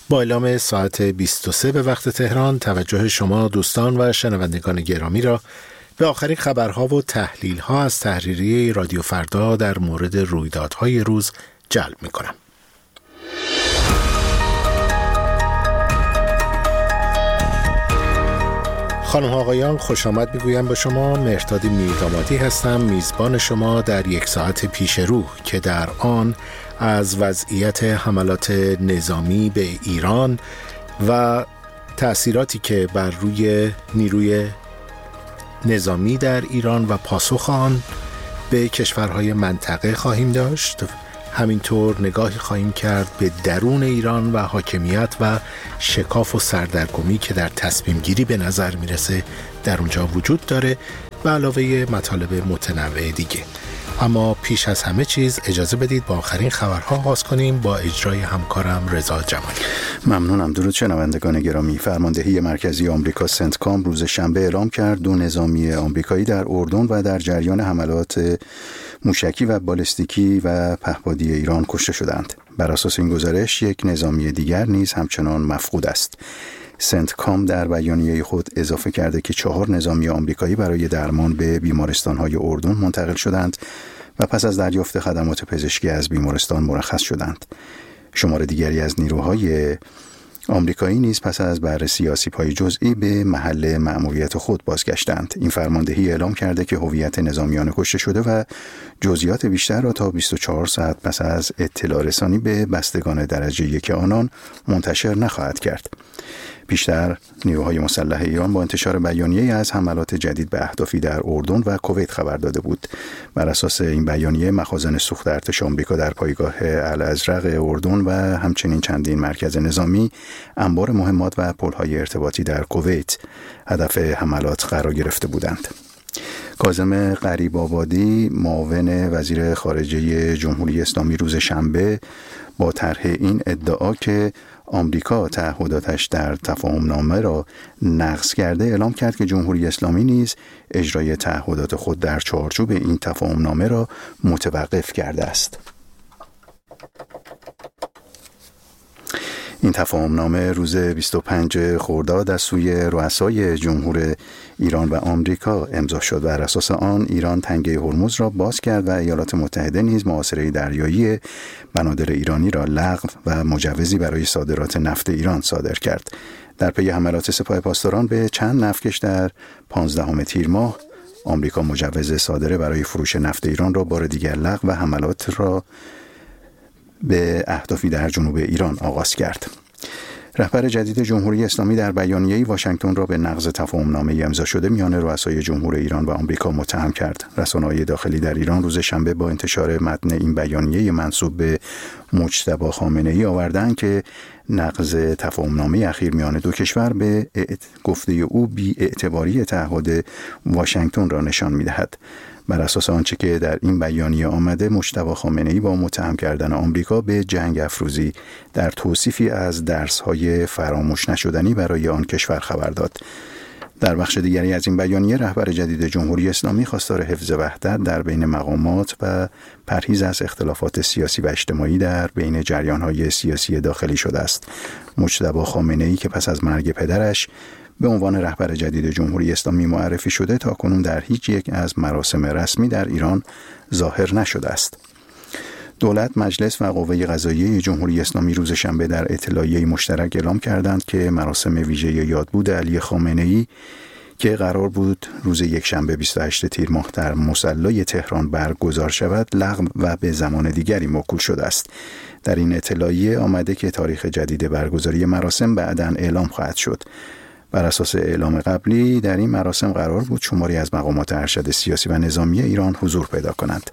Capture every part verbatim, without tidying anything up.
با اعلام ساعت بیست و سه به وقت تهران توجه شما دوستان و شنوندگان گرامی را به آخرین خبرها و تحلیل‌ها از تحریریه رادیو فردا در مورد رویدادهای روز جلب می‌کنم. خانم ها آقایان، خوش آمد میگویم به شما. مهرداد میردامادی هستم، میزبان شما در یک ساعت پیش رو که در آن از وضعیت حملات نظامی به ایران و تأثیراتی که بر روی نیروی نظامی در ایران و پاسخ آن به کشورهای منطقه خواهیم داشت. همینطور نگاهی خواهیم کرد به درون ایران و حاکمیت و شکاف و سردرگمی که در تصمیم گیری به نظر میرسه در اونجا وجود داره و علاوه مطالب متنوع دیگه. اما پیش از همه چیز اجازه بدید با آخرین خبرها آغاز کنیم با اجرای همکارم رضا جمالی. ممنونم. درود شنوندگان گرامی. فرماندهی مرکزی آمریکا سنتکام روز شنبه اعلام کرد دو نظامی آمریکایی در اردن و در جریان حملات موشکی و بالستیکی و پهپادی ایران کشته شدند. بر اساس این گزارش یک نظامی دیگر نیز همچنان مفقود است. سنتکام در بیانیه خود اضافه کرده که چهار نظامی آمریکایی برای درمان به بیمارستان‌های اردن منتقل شدند و پس از دریافت خدمات پزشکی از بیمارستان مرخص شدند. شمار دیگری از نیروهای آمریکایی نیز پس از بررسی آسیب‌های جزئی به محل مأموریت خود بازگشتند. این فرماندهی اعلام کرده که هویت نظامیان کشته شده و جزئیات بیشتر را تا بیست و چهار ساعت پس از اطلاع رسانی به بستگان درجه یک آنان منتشر نخواهد کرد. پیشتر نیروهای مسلح ایران با انتشار بیانیه‌ای از حملات جدید به اهدافی در اردن و کویت خبر داده بود. بر اساس این بیانیه مخازن سوخت ارتش آمریکا در پایگاه الازرق اردن و همچنین چندین مرکز نظامی، انبار مهمات و پل‌های ارتباطی در کویت هدف حملات قرار گرفته بودند. کاظم غریب‌آبادی معاون وزیر خارجه جمهوری اسلامی روز شنبه با طرح این ادعا که آمریکا تعهداتش در تفاهم‌نامه را نقض کرده اعلام کرد که جمهوری اسلامی نیز اجرای تعهدات خود در چارچوب این تفاهم‌نامه را متوقف کرده است. این تفاهم‌نامه روز بیست و پنج خرداد از سوی رؤسای جمهور ایران و آمریکا امضا شد. بر اساس آن ایران تنگه هرمز را باز کرد و ایالات متحده نیز محاصره دریایی بنادر ایرانی را لغو و مجوزی برای صادرات نفت ایران صادر کرد. در پی حملات سپاه پاسداران به چند نفتکش در پانزدهم تیر ماه، آمریکا مجوز صادره برای فروش نفت ایران را بار دیگر لغو و حملات را به اهدافی در جنوب ایران آغاز کرد. رهبر جدید جمهوری اسلامی در بیانیه‌ای واشنگتن را به نقض تفاهم‌نامه امضا شده میان رؤسای جمهور ایران و آمریکا متهم کرد. رسانه‌های داخلی در ایران روز شنبه با انتشار متن این بیانیه منسوب به مجتبی خامنه‌ای آوردند که نقض تفاهم‌نامه اخیر میان دو کشور به گفته او بی‌اعتباری تعهد واشنگتن را نشان می‌دهد. بر اساس آنچه که در این بیانیه آمده، مجتبی خامنه‌ای با متهم کردن آمریکا به جنگ افروزی در توصیفی از درس‌های فراموش نشدنی برای آن کشور خبر داد. در بخش دیگری از این بیانیه رهبر جدید جمهوری اسلامی خواستار حفظ وحدت در بین مقامات و پرهیز از اختلافات سیاسی و اجتماعی در بین جریان‌های سیاسی داخلی شده است. مجتبی خامنه‌ای که پس از مرگ پدرش به عنوان رهبر جدید جمهوری اسلامی معرفی شده، تا کنون در هیچ یک از مراسم رسمی در ایران ظاهر نشده است. دولت، مجلس و قوه قضاییه جمهوری اسلامی روز شنبه در اطلاعیه مشترک اعلام کردند که مراسم ویژه یادبود علی خامنه‌ای که قرار بود روز یک شنبه بیست و هشتم تیر ماه در مصلی تهران برگزار شود، لغو و به زمان دیگری موکول شده است. در این اطلاعیه آمده که تاریخ جدید برگزاری مراسم بعداً اعلام خواهد شد. بر اساس اعلام قبلی در این مراسم قرار بود شماری از مقامات ارشد سیاسی و نظامی ایران حضور پیدا کنند.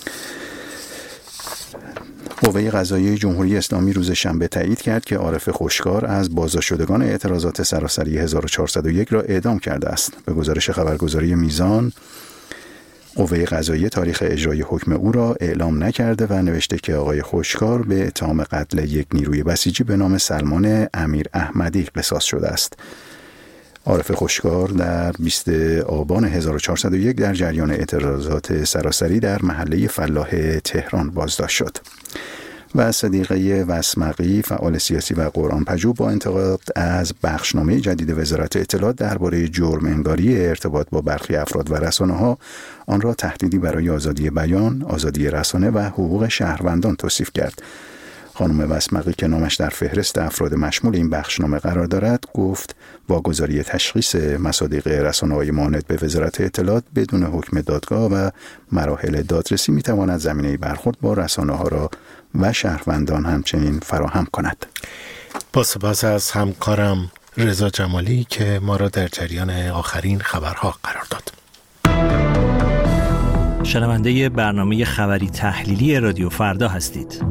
قوه قضاییه جمهوری اسلامی روز شنبه تایید کرد که عارف خوشکار از بازداشتشدگان اعتراضات سراسری هزار و چهارصد و یک را اعدام کرده است. به گزارش خبرگزاری میزان، قوه قضاییه تاریخ اجرای حکم او را اعلام نکرده و نوشته که آقای خوشکار به اتهام قتل یک نیروی بسیجی به نام سلمان امیر احمدی قصاص شده است. عارف خوشکار در بیستم آبان هزار و چهارصد و یک در جریان اعتراضات سراسری در محله فلاح تهران بازداشت شد. و صدیقه وسمقی فعال سیاسی و قرآن‌پژوه با انتقاد از بخشنامه جدید وزارت اطلاعات درباره جرم انگاری ارتباط با برخی افراد و رسانه‌ها آن را تهدیدی برای آزادی بیان، آزادی رسانه و حقوق شهروندان توصیف کرد. خانم وسمقی که نامش در فهرست افراد مشمول این بخشنامه قرار دارد گفت واگذاری تشخیص مصادیق رسانه‌های مانند به وزارت اطلاعات بدون حکم دادگاه و مراحل دادرسی می‌تواند زمینه برخورد با رسانه‌ها را و شهروندان همچنین فراهم کند. با سپاس از همکارم رضا جمالی که ما را در جریان آخرین خبرها قرار داد. شنونده برنامه خبری تحلیلی رادیو فردا هستید.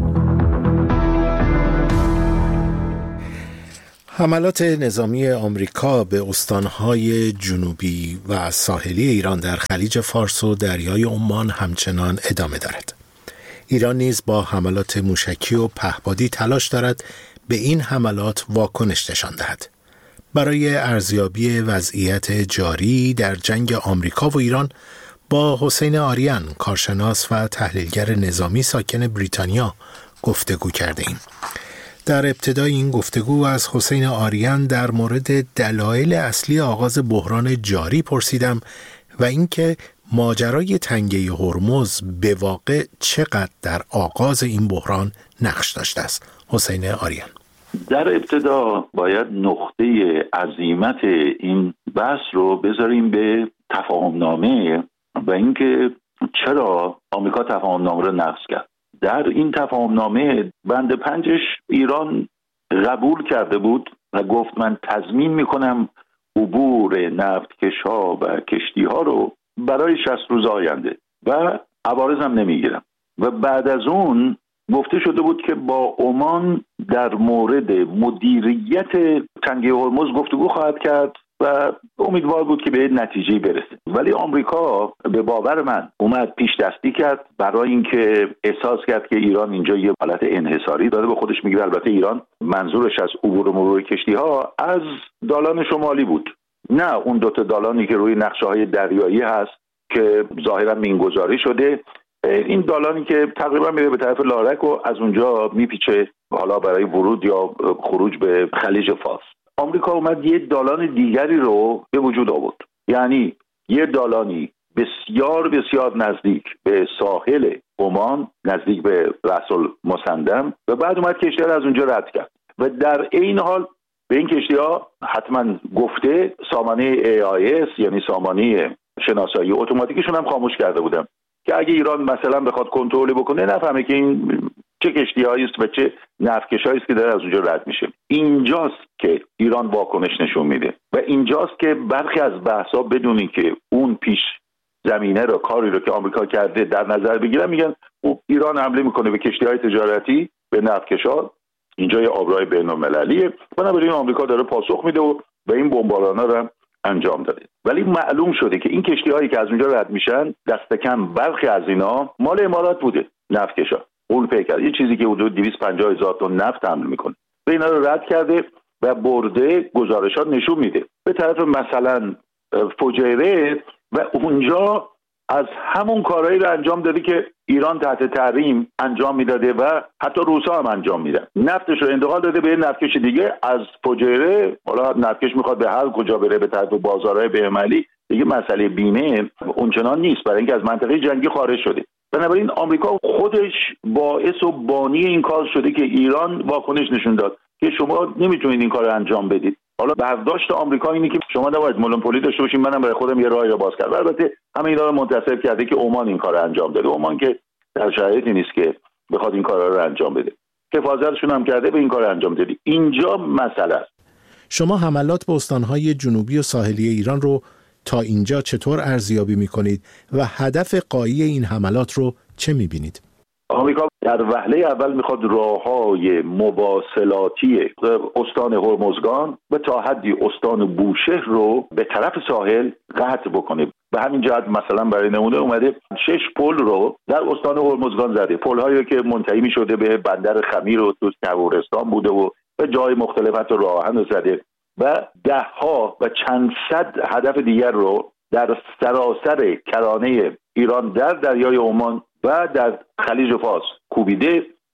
حملات نظامی آمریکا به استانهای جنوبی و ساحلی ایران در خلیج فارس و دریای عمان همچنان ادامه دارد. ایران نیز با حملات موشکی و پهپادی تلاش دارد به این حملات واکنش نشان دهد. برای ارزیابی وضعیت جاری در جنگ آمریکا و ایران با حسین آریان، کارشناس و تحلیلگر نظامی ساکن بریتانیا گفتگو کرده ایم. در ابتدای این گفتگو از حسین آریان در مورد دلایل اصلی آغاز بحران جاری پرسیدم و اینکه ماجرای تنگه هرمز به واقع چقدر در آغاز این بحران نقش داشته است. حسین آریان: در ابتدا باید نقطه عظیمت این بحث رو بذاریم به تفاهمنامه و اینکه چرا آمریکا تفاهمنامه رو نقض کرد. در این تفاهمنامه بند پنجش ایران قبول کرده بود و گفت من تضمین میکنم عبور نفتکش‌ها و کشتی‌ها رو برای شصت روز آینده و عوارض هم نمیگیرم. و بعد از اون گفته شده بود که با عمان در مورد مدیریت تنگه هرمز گفتگو خواهد کرد و امیدوار بود که به نتیجه برسه. ولی آمریکا به باور من اومد پیش دستی کرد برای اینکه احساس کرد که ایران اینجا یه حالت انحصاری داره به خودش میگیره. البته ایران منظورش از عبور و مرور کشتی ها از دالان شمالی بود، نه اون دوتا دالانی که روی نقشه های دریایی هست که ظاهرا مینگذاری شده. این دالانی که تقریبا میره به طرف لارک و از اونجا میپیچه حالا برای ورود یا خروج به خلیج فارس. آمریکا اومد یه دالان دیگری رو به وجود آورد، یعنی یه دالانی بسیار بسیار نزدیک به ساحل عمان، نزدیک به رأس المسندم، و بعد اومد کشتی ها از اونجا رد کرد و در این حال به این کشتی ها حتما گفته سامانه ای آی اس یعنی سامانه شناسایی اتوماتیکشون هم خاموش کرده بودن که اگه ایران مثلا بخواد کنترل بکنه نفهمه که این چه کشتی‌هایی است و چه نفتکش‌هایی است که داره از اونجا رد میشه. اینجاست که ایران واکنش نشون میده و اینجاست که برخی از بحث‌ها بدون اینکه اون پیش زمینه رو کاری رو که آمریکا کرده در نظر بگیرن میگن ایران حمله میکنه به کشتی‌های تجارتی، به نفتکش‌ها. اینجا یه آبراه بین‌المللیه، بنابراین آمریکا داره پاسخ میده و به این بمباران‌ها رو انجام داده. ولی معلوم شده که این کشتی‌هایی که از اونجا رد میشن دست کم برخی از اینا مال امارات بوده، نفتکش‌ها. اون پیکر یه چیزی که حدود دویست و پنجاه هزار تن نفت حمل میکنه به اینا رو رد کرده و برده. گزارشات نشون میده به طرف مثلا فجیره و اونجا از همون کارهایی رو انجام داده که ایران تحت تحریم انجام میداده و حتی روسا هم انجام میدن. نفتش رو انتقال داده به نفتکش دیگه از فجیره. حالا نفتکش میخواد به هر کجا بره به طرف بازارهای بین‌المللی دیگه مسئله بیمه اونچنان نیست برای اینکه از منطقه جنگی خارج شده. بنابراین آمریکا خودش باعث و بانی این کار شده که ایران واکنش نشون داد که شما نمیتونید این کار رو انجام بدید. حالا برداشت آمریکا اینه که شما نباید مونوپولی داشته باشین، منم برای خودم یه راهی رو باز کردم. البته همه اینا رو منتسب کرده که عمان این کار رو انجام داده. عمان که در شرایطی نیست که بخواد این کارا رو انجام بده، حفاظتشون هم کرده به این کار انجام دادی. اینجا مسئله است. شما حملات به استانهای جنوبی و ساحلی ایران رو تا اینجا چطور ارزیابی میکنید و هدف غایی این حملات رو چه میبینید؟ آمریکا در وهله اول میخواد راههای مواصلاتی استان هرمزگان و تا حدی استان بوشهر رو به طرف ساحل قطع بکنه. به همین جهت مثلا برای نمونه اومده شش پل رو در استان هرمزگان زده، پل‌هایی که منتهی می‌شده به بندر خمیر و تو نوورستان بوده و به جای مختلف حتی راه آهن زده و ده ها و چند صد هدف دیگر رو در سراسر کرانه ایران در دریای عمان و در خلیج فارس کوبیده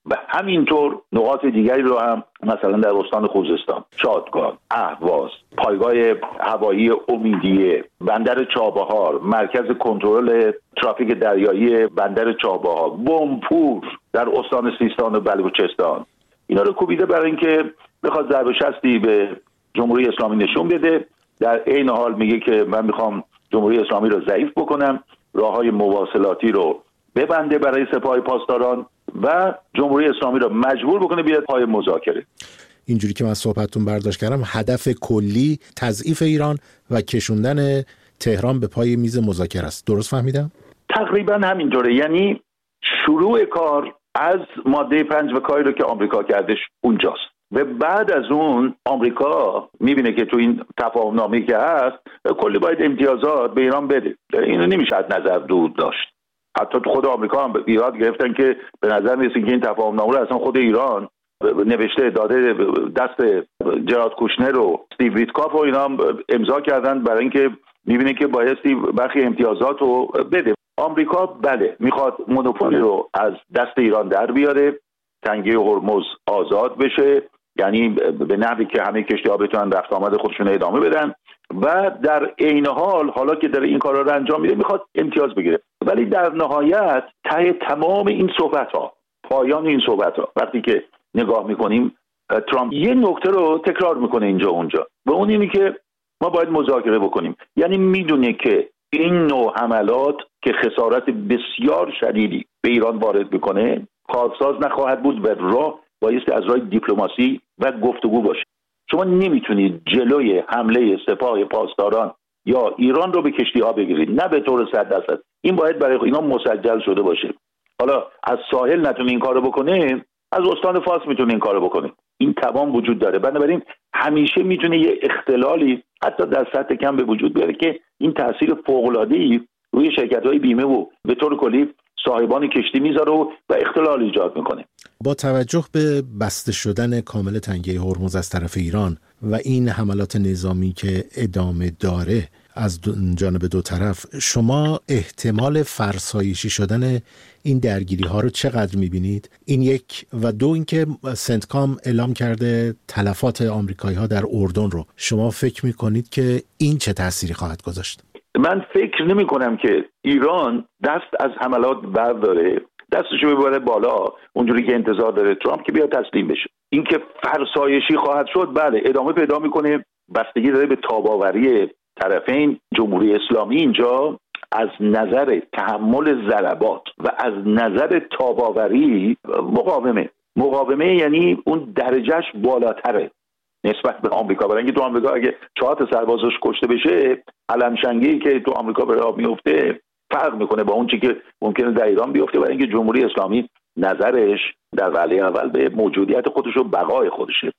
و همینطور نقاط دیگری رو هم مثلا در استان خوزستان، شادگان، اهواز، پایگاه هوایی امیدیه، بندر چابهار، مرکز کنترل ترافیک دریایی بندر چابهار، بمپور در استان سیستان و بلوچستان، اینا رو کوبیده برای اینکه بخواد ضرب شستی به جمهوری اسلامی نشون بده. در عین حال میگه که من میخوام جمهوری اسلامی رو ضعیف بکنم، راههای مواصلاتی رو ببنده برای سپاه پاسداران و جمهوری اسلامی رو مجبور بکنه بیاد پای مذاکره. اینجوری که من صحبتتون برداشت کردم، هدف کلی تضعیف ایران و کشوندن تهران به پای میز مذاکره است. درست فهمیدم؟ تقریبا همینطوره. یعنی شروع کار از ماده پنج و کاری رو که آمریکا کردش اونجاست و بعد از اون آمریکا میبینه که تو این تفاهم نامه‌ای که هست کلی باید امتیازات به ایران بده. اینو نمیشه از نظر دور داشت. حتی تو خود آمریکا هم ایراد گرفتن که به نظر میرسه که این تفاهم نامه رو اصلا خود ایران نوشته داده دست جراد کوشنر و استیو ویتکاف و اینا امضا کردن برای اینکه میبینه که بایستی برخی امتیازات رو بده. آمریکا بله میخواد مونوپولی رو از دست ایران در بیاره، تنگه هرمز آزاد بشه، یعنی به نحوی که همه کشتی‌ها بتونن رفت آمد خودشون ادامه بدن و در عین حال حالا که داره این کارا رو انجام میده میخواد امتیاز بگیره. ولی در نهایت ته تمام این صحبت‌ها، پایان این صحبت‌ها، وقتی که نگاه میکنیم ترامپ یه نکته رو تکرار میکنه اینجا اونجا و اون اینه که ما باید مذاکره بکنیم. یعنی میدونه که این نوع حملات که خسارت بسیار شدیدی به ایران وارد بکنه کارساز نخواهد بود و راه بایستی از راه دیپلماسی و گفتگو باشه. شما نمیتونید جلوی حمله سپاه پاسداران یا ایران رو به کشتی‌ها بگیرید، نه به طور صد درصد. این باید برای اینا مسجل شده باشه. حالا از ساحل نتونه این کارو بکنه، از استان فارس میتونه این کارو بکنه. این توان وجود داره. بنابراین همیشه میتونه یه اختلالی حتی در سطح کم به وجود بیاره که این تاثیر فوق‌العاده‌ای روی شرکت‌های بیمه و به طور کلی صاحبان کشتی میذاره و اختلال ایجاد میکنه. با توجه به بسته شدن کامل تنگه هرمز از طرف ایران و این حملات نظامی که ادامه داره از جانب دو طرف، شما احتمال فرسایشی شدن این درگیری ها رو چقدر میبینید؟ این یک و دو اینکه سنتکام اعلام کرده تلفات آمریکایی ها در اردن رو، شما فکر میکنید که این چه تأثیری خواهد گذاشت؟ من فکر نمی کنم که ایران دست از حملات برداره، دستشو ببره بالا اونجوری که انتظار داره ترامپ که بیاد تسلیم بشه. اینکه فرسایشی خواهد شد بله ادامه پیدا میکنه، بستگی داره به تاباوری طرفین. جمهوری اسلامی اینجا از نظر تحمل ضربات و از نظر تاباوری مقاومه. مقاومه یعنی اون درجهش بالاتره نسبت به آمریکا. برای اینکه تو آمریکا اگه چهار تا سربازش کشته بشه، علمشنگی که تو آمریکا به راه میفته فرق میکنه با اون چیزی که ممکنه در ایران بیفته. برای اینکه جمهوری اسلامی نظرش در وهله اول به موجودیت خودش و بقای خودشه.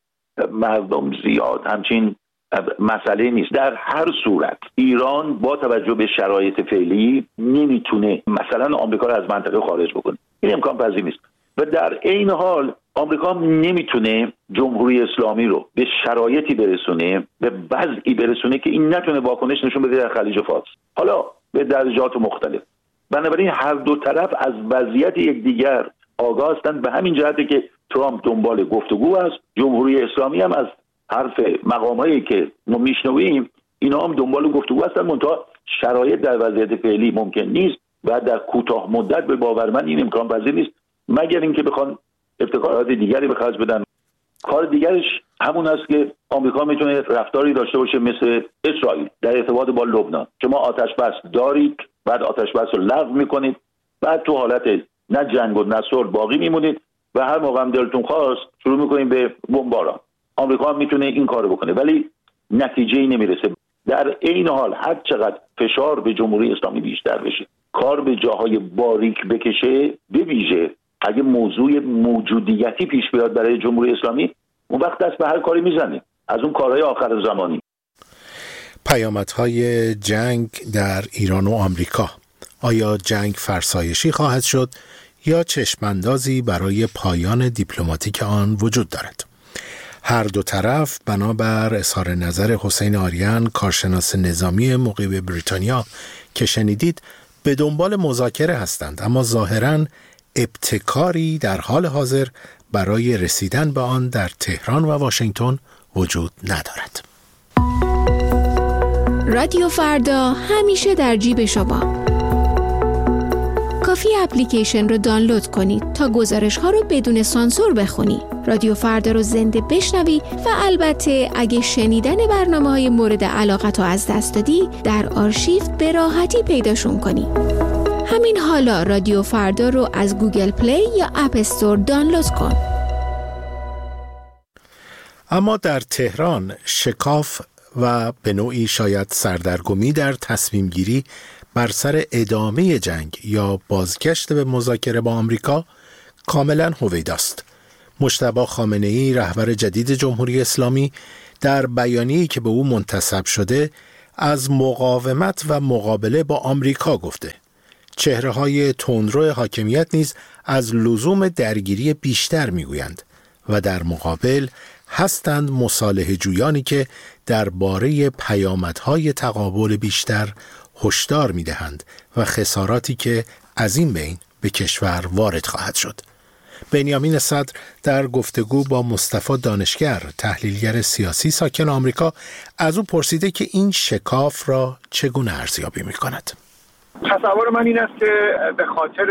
مردم زیاد همچین مسئله نیست. در هر صورت ایران با توجه به شرایط فعلی نمیتونه مثلا آمریکا رو از منطقه خارج بکنه، این امکان پذیر نیست. و در عین حال آمریکا نمیتونه جمهوری اسلامی رو به شرایطی برسونه، به وضعی برسونه که این نتونه واکنش نشون بده در خلیج فارس، حالا به درجات مختلف. بنابراین هر دو طرف از وضعیت یکدیگر آگاه هستند. به همین جهته که ترامپ دنبال گفتگو است، جمهوری اسلامی هم از حرف مقامایی که ما میشنویم اینا هم دنبال گفتگو هستن. منتها شرایط در وضعیت فعلی ممکن نیست و در کوتاه مدت به باور من این امکان پذیر نیست، مگر اینکه بخوان ابتکارات دیگری به خرج بدن. کار دیگرش همون است که آمریکا میتونه رفتاری داشته باشه مثل اسرائیل در ارتباط با لبنان. شما آتش بس دارید، بعد آتش بس رو لغو میکنید، بعد تو حالت نه جنگ و نه صلح باقی میمونید و هر موقع هم دلتون خواست شروع میکنید به بمباران. آمریکا هم میتونه این کارو بکنه ولی نتیجه‌ای نمیرسه. در عین حال هر چقدر فشار به جمهوری اسلامی بیشتر بشه، کار به جاهای باریک بکشه، به ویژه اگه موضوع موجودیتی پیش بیاد برای جمهوری اسلامی، اون وقت دست به هر کاری میزنه، از اون کارهای آخر زمانی. پیامدهای جنگ در ایران و آمریکا، آیا جنگ فرسایشی خواهد شد یا چشماندازی برای پایان دیپلماتیک آن وجود دارد؟ هر دو طرف بنابر اظهار نظر حسین آریان، کارشناس نظامی مقیم بریتانیا که شنیدید، به دنبال مذاکره هستند، اما ظاهراً ابتکاری در حال حاضر برای رسیدن به آن در تهران و واشنگتن وجود ندارد. رادیو فردا همیشه در جیب شما. کافی اپلیکیشن رو دانلود کنید تا گزارش ها رو بدون سانسور بخونی. رادیو فردا رو زنده بشنوی و البته اگه شنیدن برنامه های مورد علاقت رو از دست دادی در آرشیو به راحتی پیداشون کنی. همین حالا رادیو فردا رو از گوگل پلی یا اپ استور دانلود کن. اما در تهران شکاف و به نوعی شاید سردرگمی در تصمیم گیری بر سر ادامه جنگ یا بازگشت به مذاکره با آمریکا کاملا هویداست. مجتبی خامنه‌ای رهبر جدید جمهوری اسلامی در بیانیه‌ای که به او منتسب شده از مقاومت و مقابله با آمریکا گفته. چهره‌های تندرو حاکمیت نیز از لزوم درگیری بیشتر میگویند و در مقابل هستند مصالحه جویانی که درباره پیامدهای تقابل بیشتر هشدار می‌دهند و خساراتی که از این بین به کشور وارد خواهد شد. بنیامین صدر در گفتگو با مصطفی دانشگر تحلیلگر سیاسی ساکن آمریکا از او پرسیده که این شکاف را چگونه ارزیابی می‌کند. تصور من این است که به خاطر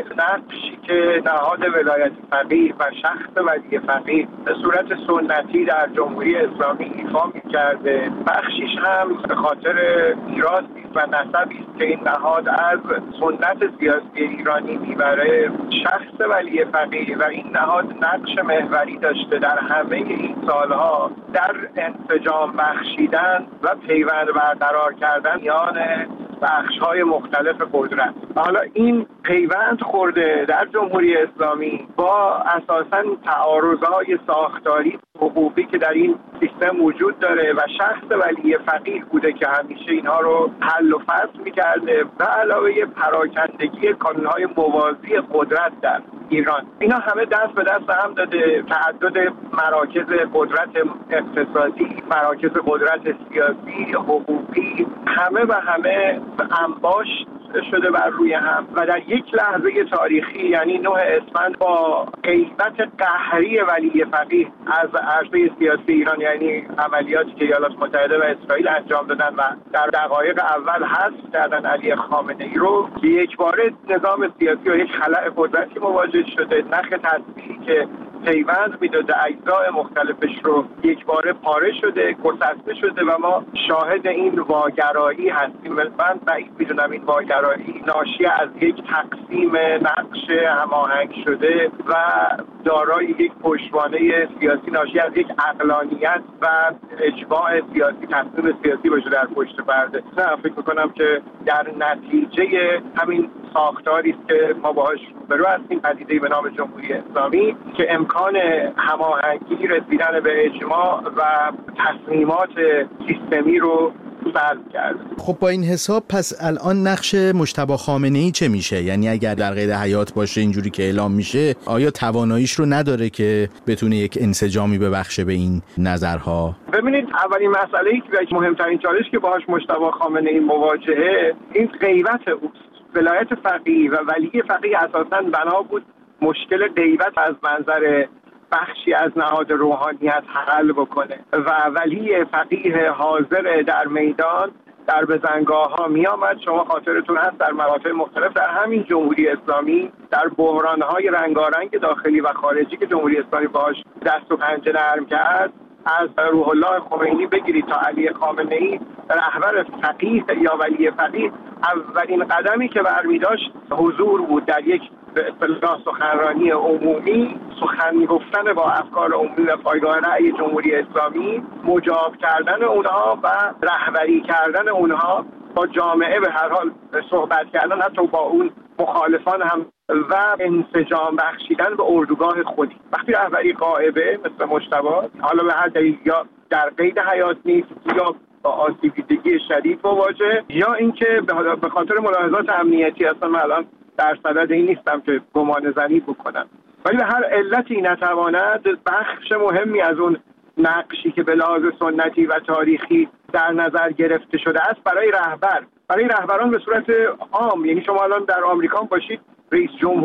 نقشی که نهاد ولایت فقیه و شخص ولی فقیه به صورت سنتی در جمهوری اسلامی ایفا می‌کرده، بخشیش هم به خاطر میراثی و نسبی است که این نهاد از سنت سیاسی ایرانی میبره. شخص ولی فقیه و این نهاد نقش محوری داشته در همه این سالها در انسجام بخشیدن و پیوند برقرار کردن میان بخش‌های مختلف قدرت. حالا این پیوند خورده در جمهوری اسلامی با اساساً تعارض‌های ساختاری حقوقی که در این سیستم وجود داره و شخص ولی فقیه بوده که همیشه اینها رو حل و فصل می‌کرده و علاوه پراکندگی کانون‌های موازی قدرت در ایران. اینا همه دست به دست هم داده. تعدد مراکز قدرت اقتصادی، مراکز قدرت سیاسی، حقوقی، همه و همه انباش شده بر روی هم و در یک لحظه تاریخی یعنی نه اسفند با غیبت قهری ولی فقیه از عرصه سیاسی ایران، یعنی عملیاتی که ایالات متحده و اسرائیل انجام دادن و در دقایق اول حذف کردن علی خامنه‌ای رو، یک باره نظام سیاسی و یک خلأ قدرتی مواجه شده. نخ تسبیحی که پیوند میداده اجزای مختلفش رو یک باره پاره شده، گسسته شده و ما شاهد این واگرایی هستیم. من بعید میدونم این واگرایی ناشی از یک تقسیم نقش هماهنگ شده و دارای یک پشتوانه سیاسی ناشی از یک عقلانیت و اجماع سیاسی، تصمیم سیاسی باشه در پشت پرده. نه، فکر میکنم که در نتیجه همین ساختاری است که ما باهاش روبرو هستیم، پدیده‌ای به نام جمهوری اسلامی که امکان هماهنگی، رسیدن به اجماع و تصمیمات سیستمی رو سلب کرده. خب با این حساب پس الان نقش مجتبی خامنه‌ای چه میشه؟ یعنی اگر در قید حیات باشه اینجوری که اعلام میشه، آیا تواناییش رو نداره که بتونه یک انسجامی ببخشه به این نظرها؟ ببینید، اولین مسئله‌ای که مهمترین چالش که باهاش مجتبی خامنه‌ای مواجهه این غیبت اوست. ولایت فقیه و ولی فقیه اساساً بنا بود مشکل غیبت از منظر بخشی از نهاد روحانیت حل بکنه و ولی فقیه حاضر در میدان در بزنگاه ها می آمد. شما خاطرتون هست در مراتب مختلف در همین جمهوری اسلامی در بحران های رنگارنگ داخلی و خارجی که جمهوری اسلامی باهاش دست و پنجه نرم کرد، از روح الله خمینی بگیرید تا علی خامنه‌ای رهبر فقیه یا ولی فقیه، اولین قدمی که برمی داشت حضور بود در یک به اصطلاح سخنرانی عمومی، سخن گفتن با افکار عمومی و پایگاه رأی جمهوری اسلامی، مجاب کردن اونها و رهبری کردن اونها با جامعه، به هر حال صحبت کردن حتی با اون مخالفان هم و انسجام بخشیدن به اردوگاه خودی. وقتی رهبری غائبه مثل مجتبی، حالا به هر دلیل یا در قید حیات نیست یا با آسیب دیدگی شدید مواجه، یا اینکه به خاطر ملاحظات امنیتی، اصلا من الان در صدد این نیستم که گمان زنی بکنم، ولی به هر علتی نتواند بخش مهمی از اون نقشی که به لحاظ سنتی و تاریخی در نظر گرفته شده است برای رهبر، برای رهبران به صورت عام. یعنی شما الان در آمریکا باشید، رئیس جمهور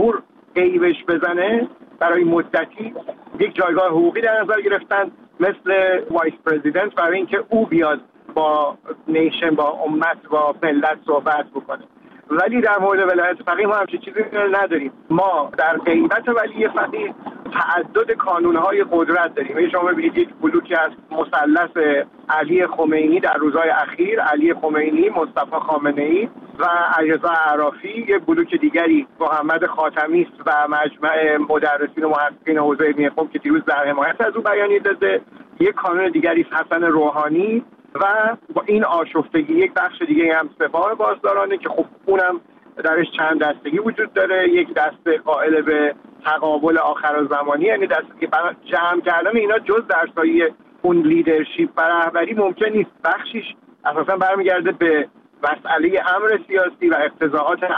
غیبش بزنه برای مدتی، یک جایگاه حقوقی در نظر گرفتن مثل وایس پرزیدنت برای اینکه او بیاد با نیشن، با امت، با ملت صحبت بکنه. ولی در مورد ولایت فقیه ما همچین چیزی نداریم. ما در غیبت ولی فقیه تعدد کانونهای قدرت داریم. شما ببینید یک بلوکی از مثلث علی خمینی در روزهای اخیر، علی خمینی، مصطفی خامنه‌ای و علیرضا اعرافی، یک بلوک دیگری محمد خاتمی است و مجمع مدرسین و محققین حوزه علمی قم که دیروز در حمایت از او بیانیه داده. یک کانون دیگری حسن روحانی و با این آشفتگی یک بخش دیگه هم سپاه بازدارانه که خب اونم درش چند دستگی وجود داره. یک دسته قائل به تقابل آخرالزمانی، یعنی دسته که جمع کردن اینا جز در سایه اون لیدرشپ و رهبری ممکن نیست. بخشیش اساسا برمیگرده به مسئله امر سیاسی و اقتضاعات